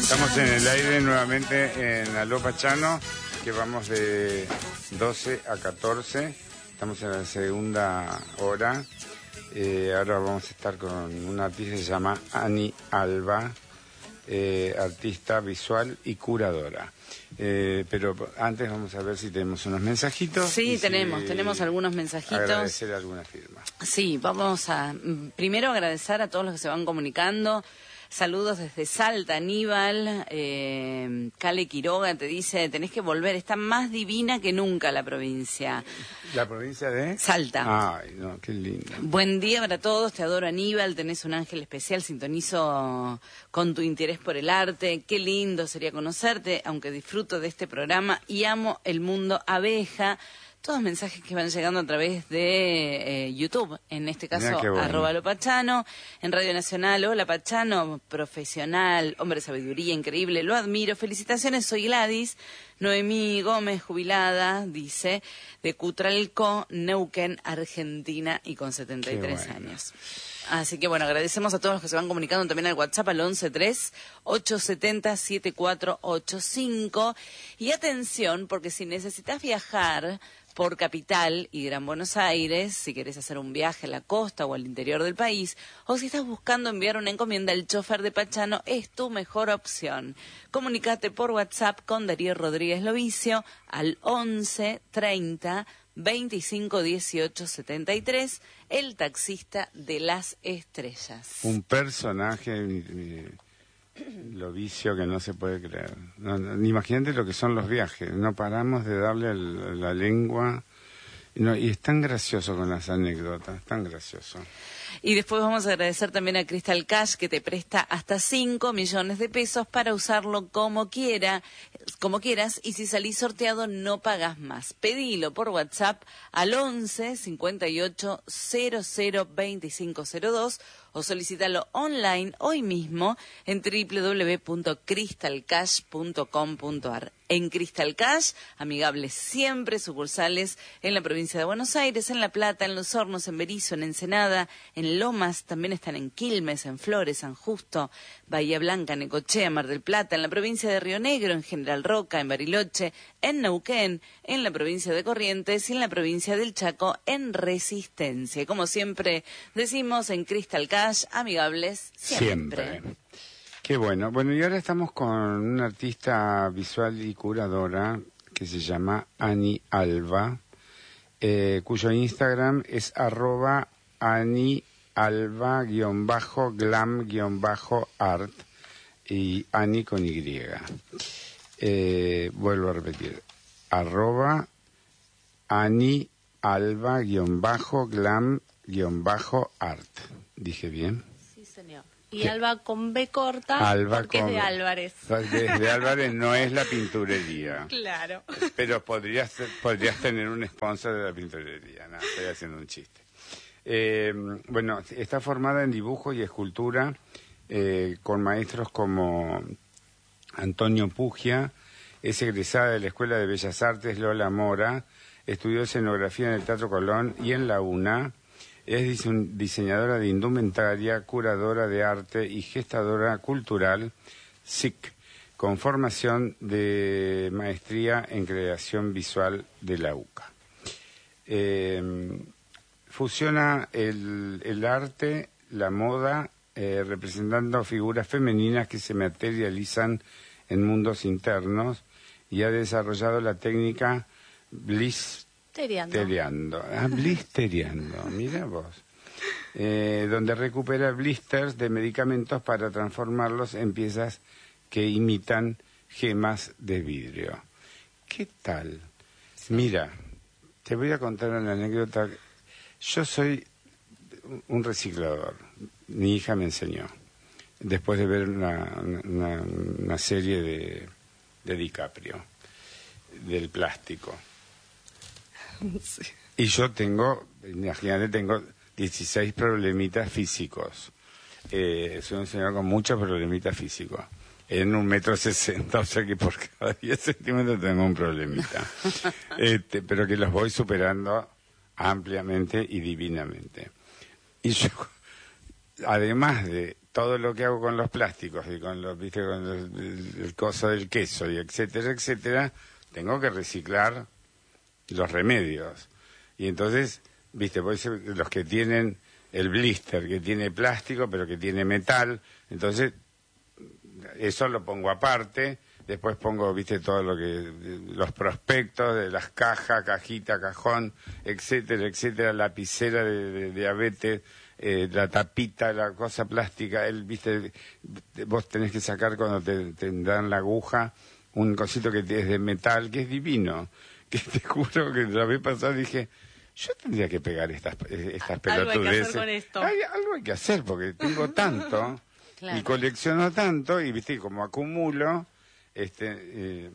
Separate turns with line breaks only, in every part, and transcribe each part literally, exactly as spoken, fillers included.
Estamos en el aire nuevamente en Aló Pachano, que vamos de doce a catorce. Estamos en la segunda hora. Eh, ahora vamos a estar con una artista que se llama Ani Alba, eh, artista visual y curadora. Eh, pero antes vamos a ver si tenemos unos mensajitos.
Sí,
si
tenemos, tenemos algunos mensajitos.
Agradecer alguna firma.
Sí, vamos a primero agradecer a todos los que se van comunicando. Saludos desde Salta, Aníbal, eh, Cale Quiroga te dice, tenés que volver, está más divina que nunca la provincia.
¿La provincia de?
Salta.
Ay, no, qué lindo.
Buen día para todos, te adoro Aníbal, tenés un ángel especial, sintonizo con tu interés por el arte, qué lindo sería conocerte, aunque disfruto de este programa y amo el mundo abeja. Todos mensajes que van llegando a través de eh, YouTube, en este caso, bueno. arroba Lo Pachano, en Radio Nacional, hola Pachano, profesional, hombre de sabiduría, increíble, lo admiro, felicitaciones, soy Gladys, Noemí Gómez, jubilada, dice, de Cutralco, Neuquén, Argentina, y con setenta y tres bueno. años. Así que bueno, agradecemos a todos los que se van comunicando también al WhatsApp al once tres, ocho siete cero, siete cuatro ocho cinco. Y atención, porque si necesitas viajar por Capital y Gran Buenos Aires, si querés hacer un viaje a la costa o al interior del país, o si estás buscando enviar una encomienda, el chofer de Pachano es tu mejor opción. Comunicate por WhatsApp con Darío Rodríguez Lovicio al once treinta veinticinco dieciocho setenta y tres, el taxista de las estrellas.
Un personaje, eh, Lovicio, que no se puede creer. No, no, imagínate lo que son los viajes, no paramos de darle el, la lengua, no, y es tan gracioso con las anécdotas, tan gracioso.
Y después vamos a agradecer también a Crystal Cash, que te presta hasta cinco millones de pesos para usarlo como quiera, como quieras, y si salís sorteado no pagas más. Pedilo por WhatsApp al once cincuenta y ocho cero cero veinticinco cero dos o solicítalo online hoy mismo en doble u doble u doble u punto crystal cash punto com punto a r. En Crystal Cash, amigables siempre, sucursales en la provincia de Buenos Aires, en La Plata, en Los Hornos, en Berisso, en Ensenada, en Lomas, también están en Quilmes, en Flores, San Justo, Bahía Blanca, Necochea, Mar del Plata, en la provincia de Río Negro, en General Roca, en Bariloche, en Neuquén, en la provincia de Corrientes y en la provincia del Chaco, en Resistencia. Como siempre decimos, en Crystal Cash, amigables siempre.
Siempre. Qué bueno. Bueno, y ahora estamos con una artista visual y curadora que se llama Ani Alba, eh, cuyo Instagram es arroba Ani Alba guión bajo glam guión bajo art y Ani con Y. Eh, vuelvo a repetir, arroba Ani Alba guión bajo glam guión bajo art. ¿Dije bien?
Sí, señor. Y ¿qué? Alba con B corta,
Alba
porque
con...
es de Álvarez.
De Álvarez no es la pinturería.
Claro.
Pero podrías, podrías tener un sponsor de la pinturería. No, estoy haciendo un chiste. Eh, bueno, está formada en dibujo y escultura eh, con maestros como Antonio Pugia, es egresada de la Escuela de Bellas Artes Lola Mora, estudió escenografía en el Teatro Colón y en la UNA. Es diseñadora de indumentaria, curadora de arte y gestadora cultural, S I C, con formación de maestría en creación visual de la U C A. Eh, fusiona el, el arte, la moda, eh, representando figuras femeninas que se materializan en mundos internos y ha desarrollado la técnica Bliss. Blisteriando. Ah, blisteriando, mira vos. Eh, donde recupera blisters de medicamentos para transformarlos en piezas que imitan gemas de vidrio. ¿Qué tal? Sí. Mira, te voy a contar una anécdota. Yo soy un reciclador. Mi hija me enseñó. Después de ver una, una, una serie de, de DiCaprio, del plástico. Sí. Y yo tengo, imagínate, tengo dieciséis problemitas físicos. Eh, soy un señor con muchos problemitas físicos. En un metro sesenta, o sea que por cada diez centímetros tengo un problemita. este, pero que los voy superando ampliamente y divinamente. Y yo, además de todo lo que hago con los plásticos y con los, viste, con el, el, el coso del queso y etcétera, etcétera, tengo que reciclar los remedios. Y entonces, viste, pues los que tienen el blister, que tiene plástico, pero que tiene metal, entonces eso lo pongo aparte. Después pongo, viste, todo lo que, los prospectos de las cajas, cajita, cajón, etcétera, etcétera, lapicera de, de diabetes, eh, la tapita, la cosa plástica, el, viste, vos tenés que sacar cuando te, te dan la aguja un cosito que es de metal, que es divino, que te juro que la vez pasada dije, yo tendría que pegar estas, estas pelotudeces.
Algo hay que hacer con esto.
Hay, algo hay que hacer, porque tengo tanto,
Claro.
y colecciono tanto, y viste, como acumulo. Este, eh,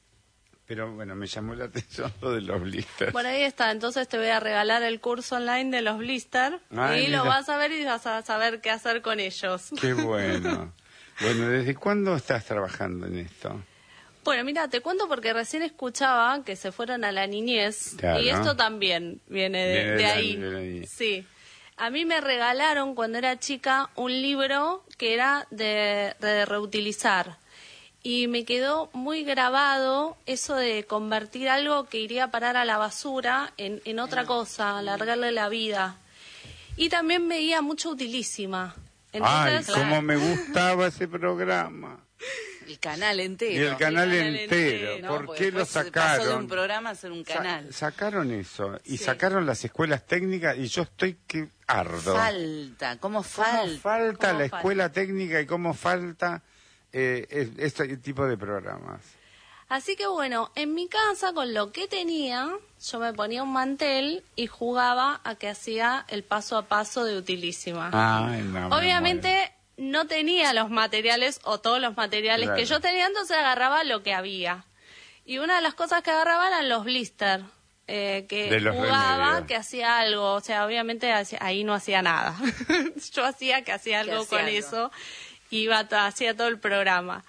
pero bueno, me llamó la atención lo de los blisters.
Por ahí está, entonces te voy a regalar el curso online de los blister
Ay,
y
mira.
lo vas a ver y vas a saber qué hacer con ellos.
Qué bueno. Bueno, ¿desde cuándo estás trabajando en esto?
Bueno, mira, te cuento porque recién escuchaba que se fueron a la niñez
Claro.
y esto también viene de,
Viene de
de
la-
ahí.
de la niñez.
Sí. A mí me regalaron cuando era chica un libro que era de, de reutilizar. Y me quedó muy grabado eso de convertir algo que iría a parar a la basura en, en otra cosa, alargarle la vida. Y también veía mucho Utilísima.
Ay,
Entonces,
cómo me gustaba ese programa.
El canal entero.
Y el canal
El canal
entero.
entero.
No,
¿Por
porque
qué lo
después se
sacaron?
Pasó de un programa a ser un
Sa-
canal.
sacaron eso y
Sí.
sacaron las escuelas técnicas y yo estoy que ardo.
Falta, ¿cómo
¿Cómo
falta?
falta
¿Cómo
la
falta?
escuela técnica y cómo falta eh, es- este tipo de programas?
Así que bueno, en mi casa con lo que tenía, yo me ponía un mantel y jugaba a que hacía el paso a paso de Utilísima.
Ay, no, me
Obviamente no tenía los materiales o todos los materiales
Claro.
que yo tenía, entonces agarraba lo que había. Y una de las cosas que agarraba eran los blister, eh, que
De los
jugaba,
remedios.
que hacía algo. O sea, obviamente hacía- ahí no hacía nada. Yo hacía que hacía algo
hacía
con
algo.
eso, iba to- hacía todo el programa.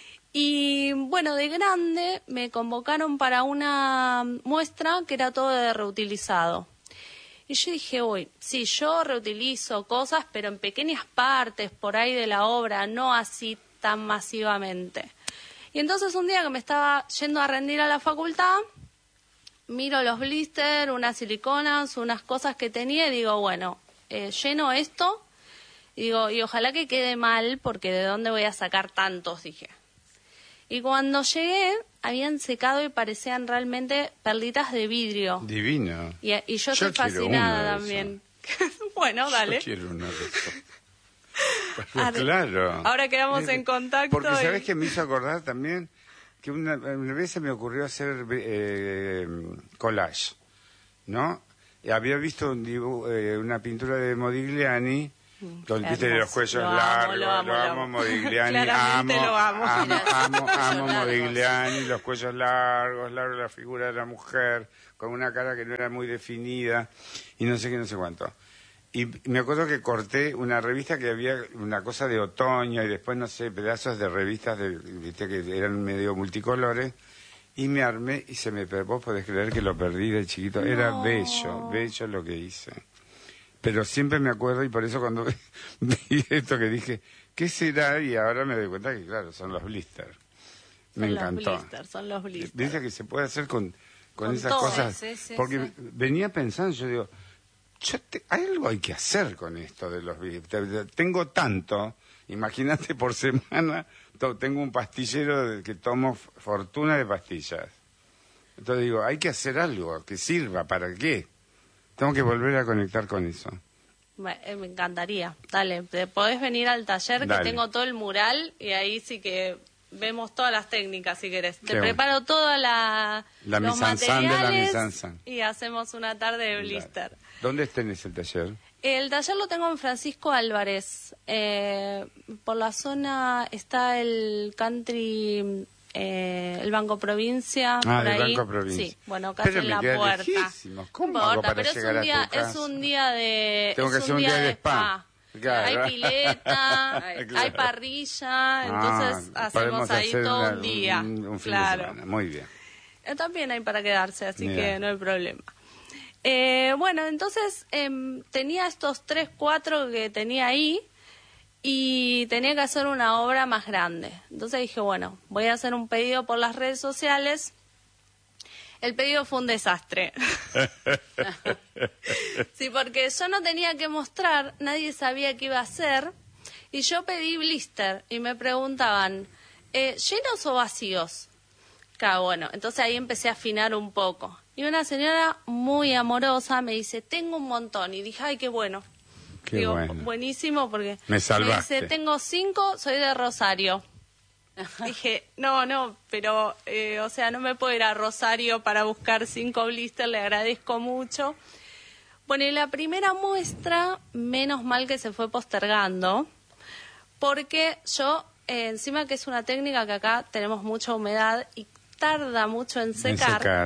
Y bueno, de grande me convocaron para una muestra que era todo de reutilizado. Y yo dije, uy, sí, yo reutilizo cosas, pero en pequeñas partes por ahí de la obra, no así tan masivamente. Y entonces un día que me estaba yendo a rendir a la facultad, miro los blisters, unas siliconas, unas cosas que tenía y digo, bueno, eh, lleno esto y digo, y ojalá que quede mal porque de dónde voy a sacar tantos, dije. Y cuando llegué, habían secado y parecían realmente perlitas de vidrio.
Divino.
Y, y yo
Yo
estoy
quiero
fascinada
uno de
también. Bueno, dale.
Yo quiero uno de esos.
Ah, de-
Claro.
Ahora quedamos en contacto.
Porque
y-
sabes que me hizo acordar también que una, una vez se me ocurrió hacer eh, collage, ¿no? Y había visto un dibu- eh, una pintura de Modigliani con, viste, de los
hermoso.
cuellos
Lo amo,
largos,
lo amo, lo amo.
Modigliani,
Claramente
amo,
lo amo.
amo, amo,
Cuellos
amo
largos.
Modigliani, los cuellos largos, largos, la figura de la mujer, con una cara que no era muy definida, y no sé qué, no sé cuánto. Y me acuerdo que corté una revista que había una cosa de otoño y después, no sé, pedazos de revistas de, viste, que eran medio multicolores, y me armé y se me perdió. Vos podés creer que lo perdí de chiquito. Era
No.
bello, bello lo que hice. Pero siempre me acuerdo y por eso cuando vi esto que dije, ¿qué será? Y ahora me doy cuenta que, claro, son los blisters. Me
son
encantó.
Los blisters, son los blisters.
Dice que se puede hacer con, con,
Con
esas
todo.
cosas.
Sí, sí,
porque
sí.
venía pensando, yo digo, yo te- hay algo hay que hacer con esto de los blisters. Tengo tanto, imagínate por semana, to- tengo un pastillero de- que tomo f- fortuna de pastillas. Entonces digo, hay que hacer algo que sirva, ¿para qué? Tengo que volver a conectar con eso.
Me, eh, me encantaría. Dale, te podés venir al taller
Dale.
que tengo todo el mural y ahí sí que vemos todas las técnicas si querés. Te
Qué
preparo toda la,
La
los
mise en scène de la
materiales
mise en scène.
y hacemos una tarde de blister.
¿Dónde tenés el taller?
El taller lo tengo en Francisco Álvarez. Eh, por la zona está el country, eh, el Banco Provincia.
Ah,
por
del
ahí.
Banco Provincia.
Sí, bueno, casi
Pero
en
me
la
queda
puerta.
lejísimos. ¿Cómo
No
hago
importa,
para
pero es
llegar
un
a
día,
tu casa?
es un día de,
Tengo
es
que hacer un día de spa. Claro.
Hay pileta,
Claro.
hay parrilla, entonces
Ah,
hacemos
podemos
ahí
hacer
todo
una-
un día.
Un, un fin
claro.
de semana. Muy bien.
Eh, También hay para quedarse, así
Mira.
que no hay problema. Eh, bueno, entonces em, tenía estos tres, cuatro que tenía ahí y tenía que hacer una obra más grande. Entonces dije, bueno, voy a hacer un pedido por las redes sociales. El pedido fue un desastre. Sí, porque yo no tenía que mostrar, nadie sabía qué iba a hacer, y yo pedí blister, y me preguntaban, eh, ¿llenos o vacíos? Claro, bueno, entonces ahí empecé a afinar un poco. Y una señora muy amorosa me dice, tengo un montón, y dije, ay, qué bueno.
Qué
Digo,
bueno.
buenísimo, porque
Me salvaste.
me dice, tengo cinco, soy de Rosario. Dije, no, no, pero, eh, o sea, no me puedo ir a Rosario para buscar cinco blisters, le agradezco mucho. Bueno, y la primera muestra, menos mal que se fue postergando, porque yo, eh, encima que es una técnica que acá tenemos mucha humedad y tarda mucho en secar.
En secar.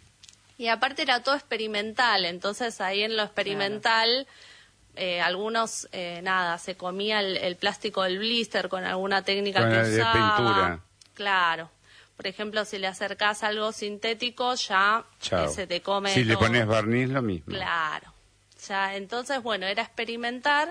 Y aparte era todo experimental, entonces ahí en lo experimental... Claro. Eh, algunos, eh, nada, se comía el, el plástico del blister con alguna técnica
con
que
la
usaba.
De pintura.
Claro. Por ejemplo, si le acercás algo sintético, ya eh, se te come
Si
todo.
le pones barniz, lo mismo.
Claro. Ya, entonces, bueno, era experimentar.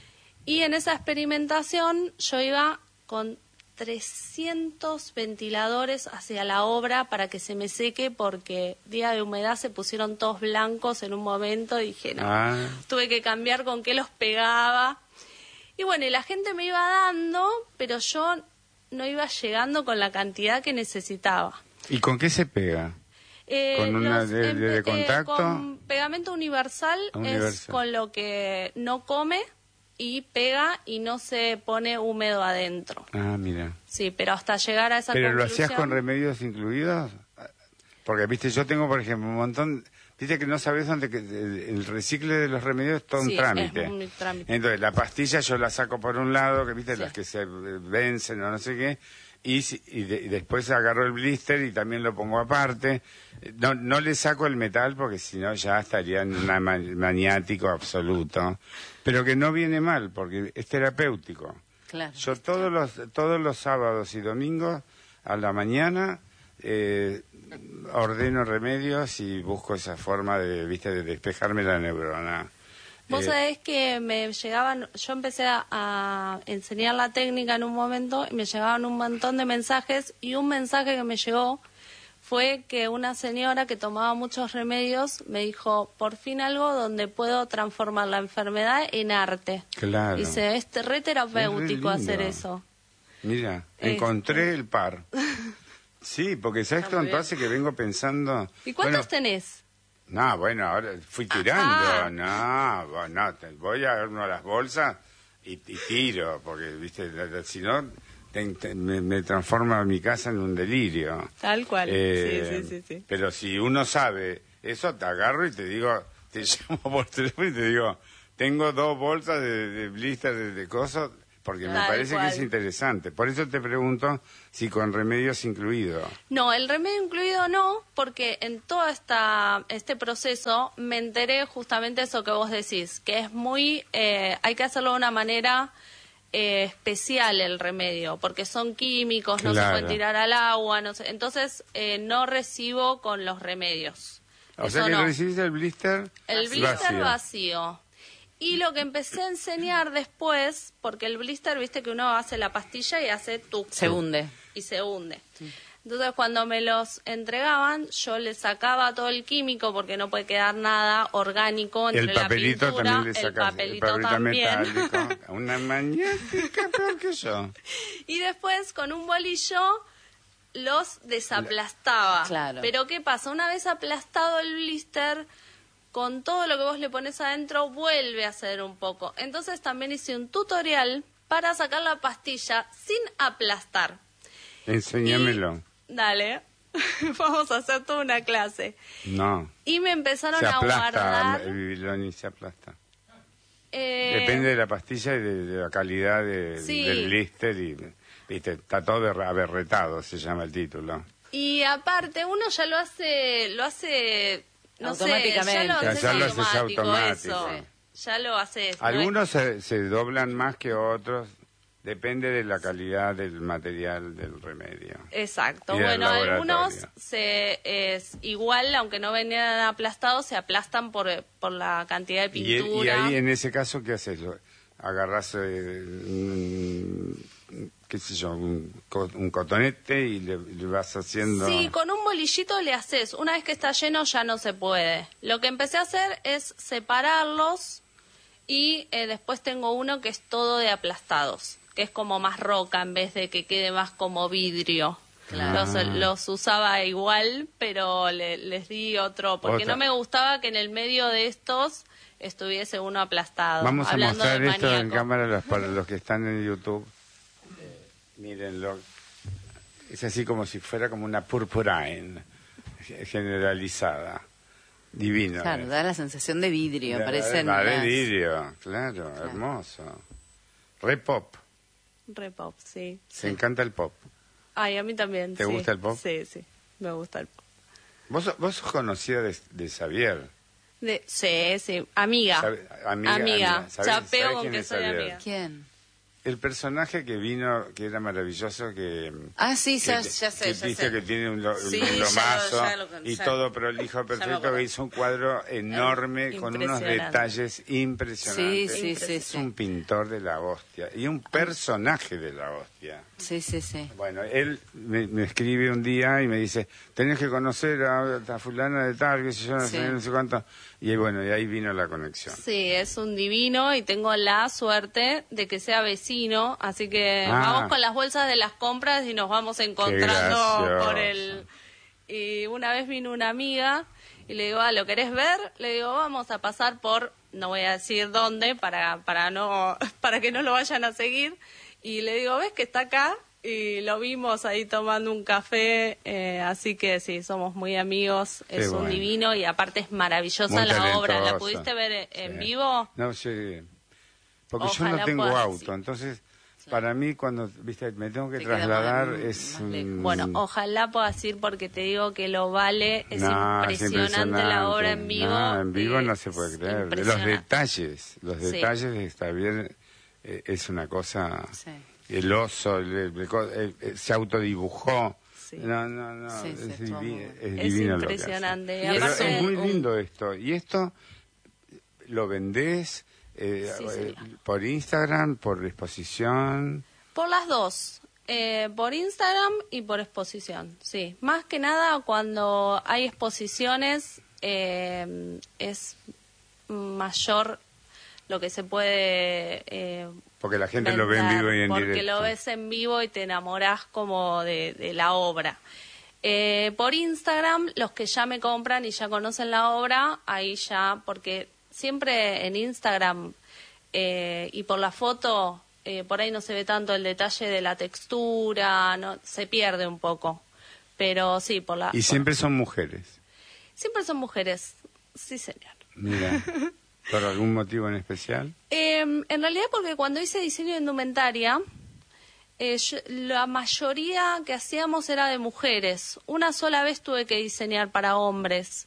Y en esa experimentación yo iba con trescientos ventiladores hacia la obra para que se me seque, porque día de humedad se pusieron todos blancos en un momento y dije, no,
ah.
tuve que cambiar con qué los pegaba. Y bueno, y la gente me iba dando, pero yo no iba llegando con la cantidad que necesitaba.
¿Y con qué se pega?
Eh,
¿Con una
los,
de, de, de
eh,
contacto?
Con pegamento universal,
universal
es con lo que no come y pega y no se pone húmedo adentro.
Ah, mira.
Sí, pero hasta llegar a esa
¿Pero
conclusión...
lo hacías con remedios incluidos? Porque, viste, yo tengo, por ejemplo, un montón... Viste que no sabes dónde... Que el recicle de los remedios es todo
sí,
un trámite.
Es un trámite.
Entonces, la pastilla yo la saco por un lado, que viste,
Sí.
las que se vencen o no sé qué, y, si- y, de- y después agarro el blister y también lo pongo aparte. No, no le saco el metal porque si no ya estaría en un maniático absoluto. Pero que no viene mal porque es terapéutico.
Claro.
Yo todos los todos los sábados y domingos a la mañana eh, ordeno remedios y busco esa forma de, viste, de despejarme la neurona.
Vos
Eh,
sabés que me llegaban, yo empecé a, a enseñar la técnica en un momento y me llegaban un montón de mensajes, y un mensaje que me llegó fue que una señora que tomaba muchos remedios me dijo, por fin algo donde puedo transformar la enfermedad en arte.
Claro.
Dice, es re terapéutico
Es re
hacer
lindo.
eso.
Mira,
Este.
encontré el par. Sí, porque ¿sabes
Está muy
cuánto
bien.
hace que vengo pensando?
¿Y cuántos
Bueno,
tenés?
no, bueno, ahora fui tirando.
Ah.
No, bueno, te- voy a uno a las bolsas y, y tiro, porque, viste, la- la- si no, te- te- me, me transforma mi casa en un delirio.
Tal cual.
Eh,
sí, sí, sí, sí.
Pero si uno sabe eso, te agarro y te digo, te llamo por teléfono y te digo, tengo dos bolsas de, de blister de, de cosas, porque me
Tal
parece
cual.
que es interesante. Por eso te pregunto si con remedios incluidos.
No, el remedio incluido no, porque en todo esta, este proceso me enteré justamente eso que vos decís, que es muy, eh, hay que hacerlo de una manera eh, especial el remedio, porque son químicos, no se
Claro.
puede tirar al agua, no sé, entonces eh, no recibo con los remedios.
O
Eso
sea que
no.
recibiste el blister
El blister
vacío.
vacío. Y lo que empecé a enseñar después, porque el blister, viste que uno hace la pastilla y hace tu
Se hunde.
y se hunde. Entonces, cuando me los entregaban, yo les sacaba todo el químico, porque no puede quedar nada orgánico entre
El
la
papelito
pintura,
también le
el
sacas,
papelito
el papelito
también.
metálico. Una maniática peor que yo.
Y después, con un bolillo, los desaplastaba.
Claro.
Pero ¿qué pasa? Una vez aplastado el blister, con todo lo que vos le pones adentro, vuelve a hacer un poco. Entonces también hice un tutorial para sacar la pastilla sin aplastar.
Enséñamelo.
Y- dale, vamos a hacer toda una clase.
No.
Y me empezaron
Se
a
aplasta,
guardar...
el bibiloni se aplasta.
eh,
Depende de la pastilla y de, de la calidad de-
Sí.
del blister. Y, viste, está todo berra- aberretado, se llama el título.
Y aparte, uno ya lo hace, lo hace, no sé, ya
Automáticamente.
lo
Ya-
haces
ya lo haces
automático,
automático.
eso. Ya lo haces. ¿no?
Algunos se, se doblan más que otros. Depende de la calidad del material del remedio.
Exacto.
Y del
Bueno, algunos
laboratorio.
se es igual, aunque no venían aplastados, se aplastan por, por la cantidad de
Y, y
pintura.
ahí, en ese caso, ¿qué haces? Lo- agarrás, eh, un, qué sé yo, un, co- un cotonete y le, le vas haciendo...
Sí, con un bolillito le haces. Una vez que está lleno ya no se puede. Lo que empecé a hacer es separarlos y eh, después tengo uno que es todo de aplastados, que es como más roca en vez de que quede más como vidrio.
Claro.
Los, los usaba igual, pero le- les di otro, porque
Otra.
no me gustaba que en el medio de estos estuviese uno aplastado.
Vamos a
hablando
mostrar
de
esto en
maníaco.
cámara los- para los que están en YouTube. Mírenlo. Es así como si fuera como una purpurine generalizada. Divino.
Claro,
¿eh?
da la sensación de vidrio,
Da-
parecen
da de
las-
vidrio, claro, hermoso. Re pop.
Re pop, sí.
Se encanta el pop.
Ay, a mí también.
¿Te
sí.
gusta el pop?
Sí, sí, me gusta el pop.
Vos, sos- vos sos conocida de, de Xavier.
De, sí, sí, amiga.
Sabe- amiga, amiga. ¿Sabés-
Ya
sabés
pego con
quién
que
es
soy
Xavier?
amiga.
¿Quién?
El personaje que vino, que era maravilloso, que...
Ah, sí,
que,
ya, ya sé,
que
ya
viste
sé.
que tiene un, lo- un
Sí, ya lo-
lomazo
ya lo con-
y
ya-
todo prolijo,
me
perfecto,
acuerdo.
que hizo un cuadro enorme con unos
Impresionante.
detalles impresionantes.
Sí, sí, sí,
Es
sí.
un pintor de la hostia y un personaje de la hostia.
Sí, sí, sí.
Bueno, él me, me escribe un día y me dice, tenés que conocer a, a fulana de tal, que sé yo, no
Sí.
sé, no sé cuánto. Y bueno, y ahí vino la conexión.
Sí, es un divino y tengo la suerte de que sea vecino, así que
Ah.
vamos con las bolsas de las compras y nos vamos encontrando
gracioso.
por el... Y una vez vino una amiga y le digo, ah, ¿lo querés ver? Le digo, vamos a pasar por, no voy a decir dónde, para, para, no, para que no lo vayan a seguir. Y le digo, ¿ves que está acá? Y lo vimos ahí tomando un café, eh, así que sí, somos muy amigos,
Qué
es un
bueno.
divino y aparte es maravillosa
Muy
la obra. ¿La
talentoso.
pudiste ver en
Sí.
vivo?
No sé, porque yo
Ojalá
no tengo
puedas,
auto,
sí.
entonces para mí cuando viste me tengo que
Te queda
trasladar
más-
es
más lejos.
un-
Bueno, ojalá puedas ir porque te digo que lo vale, es
No, es
impresionante la obra en vivo.
No, en vivo no
es
se puede creer. Los
impresionante.
detalles, los
Sí.
detalles de Xavier eh, es una cosa.
Sí.
El oso, el- el- el- el- se autodibujó.
Sí.
No, no, no,
Sí, sí,
es,
estuvo
divi-
muy-
es
Es
divino lo que hace.
impresionante. Y
Pero
aparte-
es muy
un-
lindo esto. Y esto lo vendés eh,
Sí,
eh,
señor.
por Instagram, por exposición.
Por las dos, eh, por Instagram y por exposición, sí. Más que nada cuando hay exposiciones eh, es mayor lo que se puede eh,
Porque la gente lo ve en
vender,
vivo y en
porque
directo.
lo ves en vivo y te enamorás como de, de la obra. Eh, por Instagram, los que ya me compran y ya conocen la obra, ahí ya, porque siempre en Instagram eh, y por la foto, eh, por ahí no se ve tanto el detalle de la textura, no se pierde un poco. Pero sí, por la...
Y
por-
siempre son mujeres.
siempre son mujeres, sí señor.
Mira, ¿por algún motivo en especial?
Eh, en realidad porque cuando hice diseño de indumentaria, eh, yo- la mayoría que hacíamos era de mujeres. Una sola vez tuve que diseñar para hombres.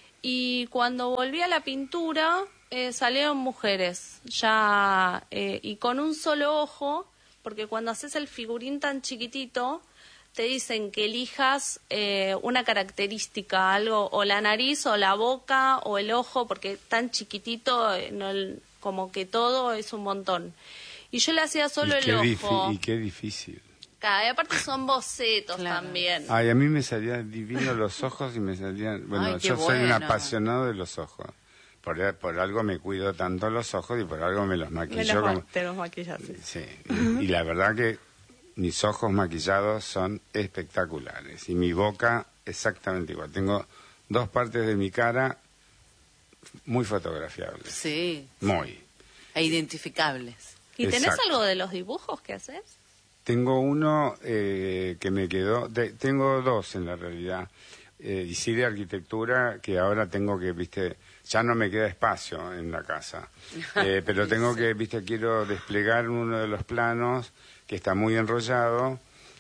Y cuando volví a la pintura, eh, salieron mujeres, ya eh, y con un solo ojo, porque cuando haces el figurín tan chiquitito, te dicen que elijas eh, una característica, algo, o la nariz, o la boca, o el ojo, porque tan chiquitito, eh, no, el- como que todo es un montón. Y yo le hacía solo
y,
el
qué
ojo.
difi- y qué difícil.
Claro, y aparte son bocetos
Claro.
también.
Ay, a mí me salían divinos los ojos y me salían... Bueno,
Ay, qué
yo soy un
bueno.
apasionado de los ojos. Por, por algo me cuido tanto los ojos y por algo me los maquillo.
Me los ma-
como-
te los maquillas, sí.
Sí, y, y la verdad que mis ojos maquillados son espectaculares. Y mi boca exactamente igual. Tengo dos partes de mi cara muy fotografiables.
Sí,
Muy.
e identificables.
¿Y tenés
Exacto.
algo de los dibujos que haces?
Tengo uno eh, que me quedó, de- tengo dos en la realidad, eh, y sí de arquitectura, que ahora tengo que, viste, ya no me queda espacio en la casa, Eh, pero tengo que, viste, quiero desplegar uno de los planos que está muy enrollado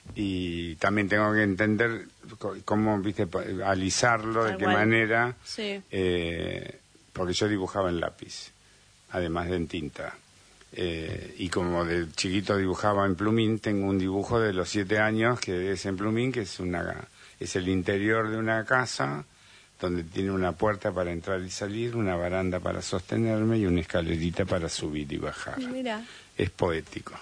y también tengo que entender co- cómo, viste, pa- alisarlo, de
Tal
qué
cual.
manera,
Sí.
eh, porque yo dibujaba en lápiz, además de en tinta. Eh, y como de chiquito dibujaba en plumín, tengo un dibujo de los siete años que es en plumín, que es una es el interior de una casa, donde tiene una puerta para entrar y salir, una baranda para sostenerme y una escalerita para subir y bajar.
Mira.
Es poético.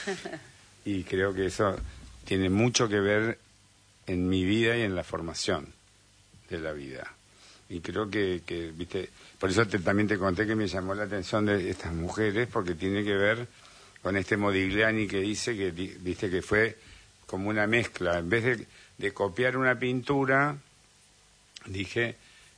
Y creo que eso tiene mucho que ver en mi vida y en la formación de la vida. Y creo que, que viste, por eso te, también te conté que me llamó la atención de estas mujeres, porque tiene que ver con este Modigliani que dice que, viste, que fue como una mezcla. En vez de, de copiar una pintura, dije,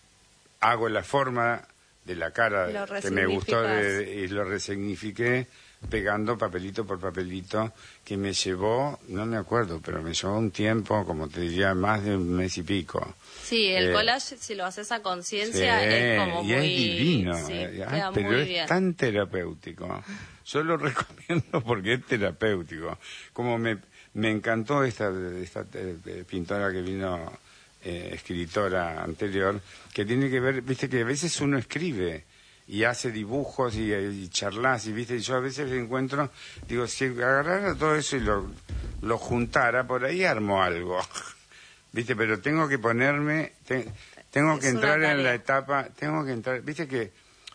hago la forma de la cara que me gustó de, y lo resignifiqué pegando papelito por papelito, que me llevó, no me acuerdo, pero me llevó un tiempo, como te diría, más de un mes y pico.
Sí, el
eh,
collage, si lo haces a conciencia,
sí,
es como
y
muy...
es divino,
sí,
eh,
queda
pero
muy
es
bien.
tan terapéutico. Yo lo recomiendo porque es terapéutico. Como me, me encantó esta, esta eh, pintora que vino, eh, escritora anterior, que tiene que ver, viste que a veces uno escribe y hace dibujos y, y charlas, y viste, y yo a veces encuentro, digo, si agarrara todo eso y lo, lo juntara, por ahí armo algo. Viste, pero tengo que ponerme, te, tengo que
Es
entrar
una
en la
tarea.
etapa, tengo que entrar, viste que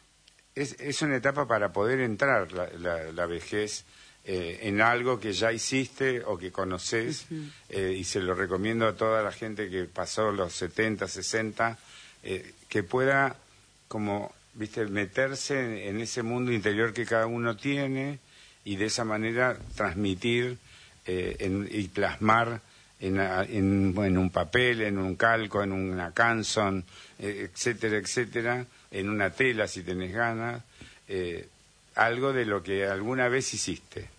es, es una etapa para poder entrar la, la, la vejez eh, en algo que ya hiciste o que conoces, uh-huh. eh, y se lo recomiendo a toda la gente que pasó los setenta, sesenta, eh, que pueda como, viste, meterse en, en ese mundo interior que cada uno tiene y de esa manera transmitir eh, en, y plasmar En, en, en un papel, en un calco, en una canción, eh, etcétera, etcétera, en una tela si tenés ganas, eh, algo de lo que alguna vez hiciste.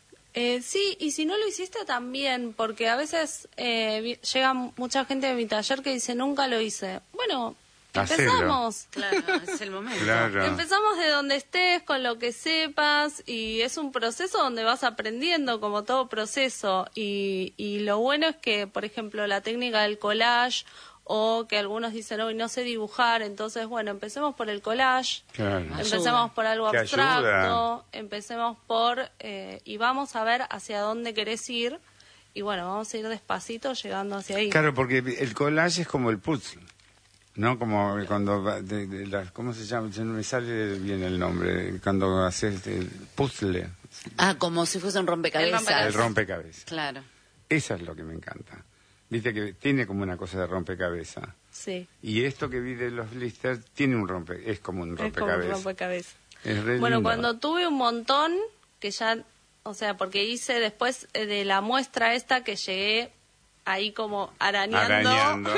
Eh, sí, y si no lo hiciste también, porque a veces eh, vi- llega mucha gente de mi taller que dice, nunca lo hice. Bueno,
Hacelo.
empezamos.
Claro, es el momento.
Claro.
Empezamos de donde estés, con lo que sepas, y es un proceso donde vas aprendiendo, como todo proceso. Y, y lo bueno es que, por ejemplo, la técnica del collage, o que algunos dicen, hoy no sé dibujar, entonces, bueno, empecemos por el collage,
Claro.
empecemos por algo
Que
abstracto,
ayuda.
empecemos por, eh, y vamos a ver hacia dónde querés ir, y bueno, vamos a ir despacito llegando hacia ahí.
Claro, porque el collage es como el puzzle, ¿no? Como cuando, va de, de la, ¿cómo se llama? No me sale bien el nombre, cuando haces el puzzle,
Ah, como si fuese un rompecabezas.
El rompecabezas.
el rompecabezas.
Claro.
Eso es lo que me encanta. Viste que tiene como una cosa de rompecabezas.
Sí.
Y esto que vi de los blisters tiene un rompe, es como un
Es como un
rompecabezas.
rompecabezas.
Es re
Bueno,
lindo.
cuando tuve un montón, que ya, o sea, porque hice después eh, de la muestra esta que llegué ahí como arañando,
Arañando.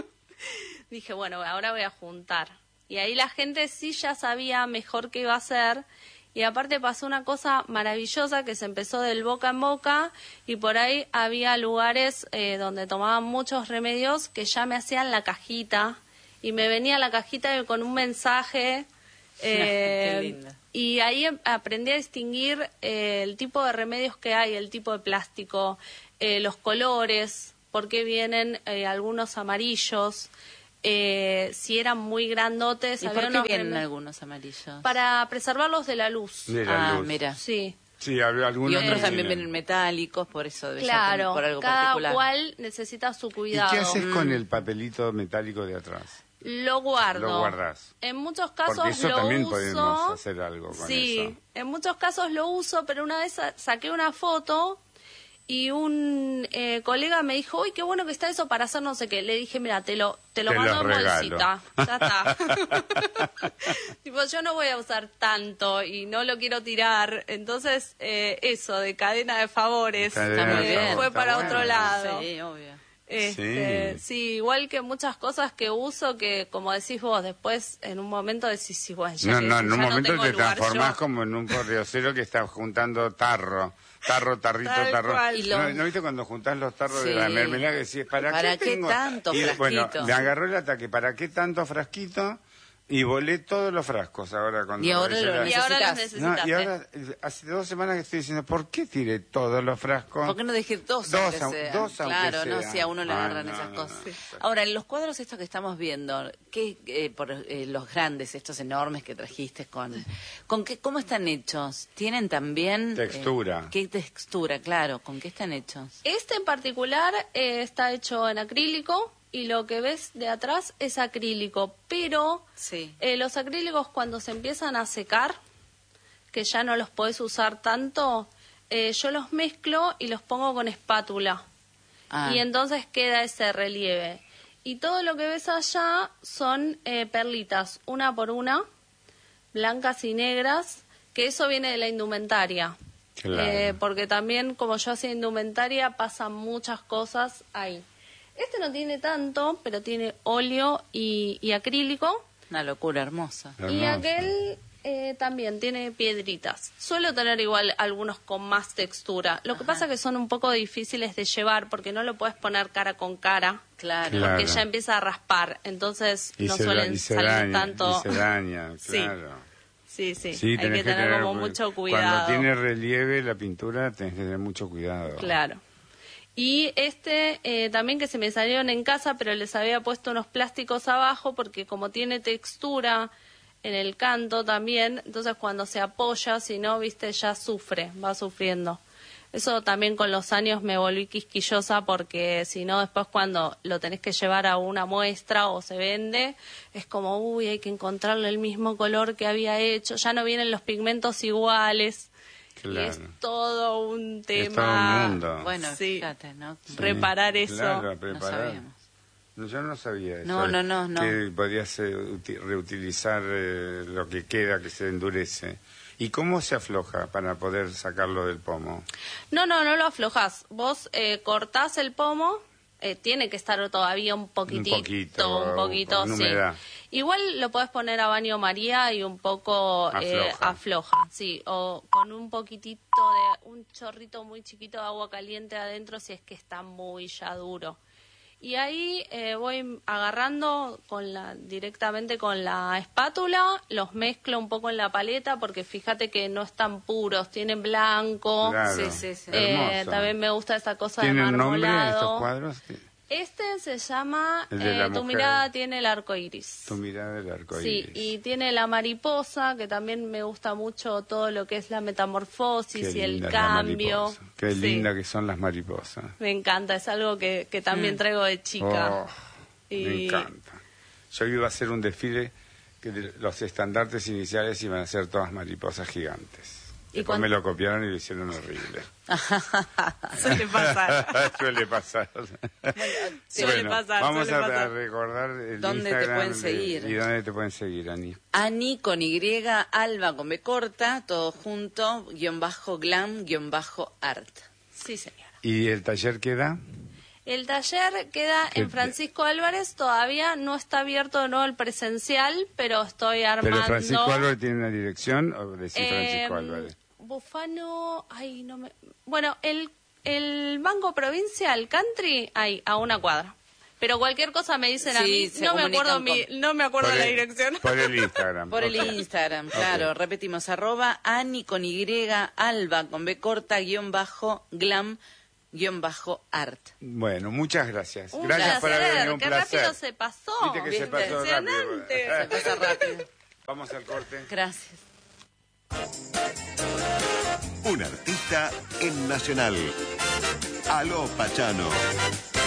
dije, bueno, ahora voy a juntar. Y ahí la gente sí ya sabía mejor qué iba a hacer. Y aparte pasó una cosa maravillosa que se empezó del boca en boca y por ahí había lugares eh, donde tomaban muchos remedios que ya me hacían la cajita y me venía la cajita con un mensaje. eh,
Qué lindo.
Y ahí em- aprendí a distinguir eh, el tipo de remedios que hay, el tipo de plástico, eh, los colores, por qué vienen eh, algunos amarillos. Eh, si eran muy grandotes,
¿Y
había
por qué
unos
vienen
reme-
algunos amarillos?
para preservarlos de la luz.
De la
Ah,
luz.
mira.
Sí,
Sí, hab- algunos
Y otros
no
también
tienen.
vienen metálicos, por eso debe ser
claro,
por algo
cada
particular.
cual necesita su
¿Y
cuidado.
qué haces con
Mm.
el papelito metálico de atrás?
Lo guardo.
Lo guardás.
En muchos casos
Porque eso
lo
también
uso.
podemos hacer algo con
sí,
eso.
en muchos casos lo uso, pero una vez sa- saqué una foto y un eh, colega me dijo, uy, qué bueno que está eso para hacer no sé qué. Le dije, mira, te lo, te lo
Te
mando
lo
en
regalo.
bolsita. Ya está. Tipo, yo no voy a usar tanto y no lo quiero tirar. Entonces, eh, eso, de cadena de favores,
Cadena
de
eh,
favores,
fue
está
para
bueno.
otro lado.
Sí, obvio.
Este,
Sí.
sí. igual que muchas cosas que uso que, como decís vos, después en un momento decís, sí, bueno, ya,
No,
que-
no, en un
ya
momento
tengo
te
lugar
transformás
yo.
como en un pordiosero que está juntando tarro. Tarro, tarrito,
Tal
tarro.
cual.
Y lo-
¿No, ¿no viste cuando juntás los tarros de
Sí.
la mermelada que decís, ¿para,
¿Para qué
tengo?
tanto
Y, bueno,
frasquito?
me agarró el ataque, ¿para qué tanto frasquito? Y volé todos los frascos ahora cuando
Y ahora
hice
lo
la-
Y ahora los
necesitas.
No,
necesitas.
y ahora, eh, hace dos semanas que estoy diciendo, ¿por qué tiré todos los frascos?
¿Por qué no dejé dos,
Dos,
aunque
au-
sean?
dos aunque
Claro, no,
sean.
si a uno le
Ay,
agarran
no,
esas
no,
cosas.
no.
Ahora, en los cuadros estos que estamos viendo, ¿qué, eh, por eh, los grandes, estos enormes que trajiste, con, con qué, ¿cómo están hechos? ¿Tienen también... eh,
Textura.
¿Qué textura, claro? ¿Con qué están hechos?
Este en particular eh, está hecho en acrílico, y lo que ves de atrás es acrílico, pero
Sí.
eh, los acrílicos cuando se empiezan a secar, que ya no los podés usar tanto, eh, yo los mezclo y los pongo con espátula.
Ah.
Y entonces queda ese relieve. Y todo lo que ves allá son eh, perlitas, una por una, blancas y negras, que eso viene de la indumentaria.
Claro.
Eh, porque también, como yo hacía indumentaria, pasan muchas cosas ahí. Este no tiene tanto, pero tiene óleo y, y acrílico.
Una locura hermosa.
Y
Hermoso.
aquel eh, también tiene piedritas. Suelo tener igual algunos con más textura. Lo que pasa que son un poco difíciles de llevar porque no lo puedes poner cara con cara.
Claro.
Claro.
Porque ya empieza a raspar. Entonces
Y
no
se da-
suelen
y se
salir
daña,
tanto.
y se daña,
Sí.
claro.
Sí, sí.
Sí,
Hay
tenés
que tener como
cu-
mucho cuidado.
Cuando tiene relieve la pintura tenés que tener mucho cuidado.
Claro. Y este eh, también que se me salieron en casa, pero les había puesto unos plásticos abajo porque como tiene textura en el canto también, entonces cuando se apoya, si no, viste, ya sufre, va sufriendo. Eso también con los años me volví quisquillosa porque si no, después cuando lo tenés que llevar a una muestra o se vende, es como, uy, hay que encontrarle el mismo color que había hecho, ya no vienen los pigmentos iguales.
Claro.
Y es todo un tema.
Es todo un mundo.
Bueno,
Sí.
fíjate, ¿no?
Sí,
reparar eso.
Claro,
No
preparar.
sabíamos.
No, yo no sabía eso.
No, no, no, no.
Que podías eh, uti- reutilizar eh, lo que queda, que se endurece. ¿Y cómo se afloja para poder sacarlo del pomo?
No, no, no lo aflojas. Vos eh, cortás el pomo, eh, tiene que estar todavía un poquitito,
Un poquito,
un poquito,
con
sí.
humedad.
Igual lo podés poner a baño María y un poco eh,
Afloja.
afloja, sí, o con un poquitito de, un chorrito muy chiquito de agua caliente adentro si es que está muy ya duro. Y ahí eh, voy agarrando con la, directamente con la espátula, los mezclo un poco en la paleta porque fíjate que no están puros, tienen blanco.
Claro.
Sí, sí, sí.
Eh,
Hermoso.
también me gusta esa cosa de
¿Tienen nombre
marmolado.
estos cuadros?
Este se llama
El de la
eh, Tu
mujer.
mirada tiene el arco iris.
Tu mirada del arco
Sí,
iris.
y tiene la mariposa, que también me gusta mucho todo lo que es la metamorfosis
Qué
y el
linda es la
cambio.
mariposa. Qué
Sí,
linda que son las mariposas.
me encanta, es algo que, que también traigo de chica.
Oh, Me
Y-
encanta. Yo iba a hacer un desfile que de- los estandartes iniciales iban a ser todas mariposas gigantes.
¿Y
Después
cuán-
me lo copiaron y lo hicieron horrible.
Suele pasar.
Suele pasar.
Suele pasar,
Vamos
suele
a,
pasar.
a recordar el
¿Dónde te
Instagram
pueden
de-
seguir?
¿Y dónde te pueden seguir, Ani?
Ani con Y, Alba con B corta, todo junto, guión bajo glam, guión bajo art.
Sí, señora.
¿Y el taller queda?
El taller queda
¿Qué
en
te-
Francisco Álvarez, todavía no está abierto de nuevo el presencial, pero estoy armando...
¿Pero Francisco Álvarez tiene una dirección o decís
Eh,
Francisco Álvarez?
Bufano, ay, no me... Bueno, el, el Banco Provincial Country, ahí, a una cuadra. Pero cualquier cosa me dicen a
Sí,
mí,
se
no me acuerdo
comunican
mi, no me acuerdo
Por
la
el-
dirección.
Por el Instagram.
Por el
ok.
Instagram, claro.
Ok.
Repetimos, arroba Ani con Y, Alba con B corta, guión bajo glam, guión bajo art.
Bueno, muchas gracias.
Un
gracias por
placer,
haber venido, un
qué
placer.
rápido se pasó.
Viste que se
¿Viste?
pasó rápido.
Impresionante.
Se pasa rápido.
Vamos al corte.
Gracias.
Un artista en Nacional. Aló Pachano.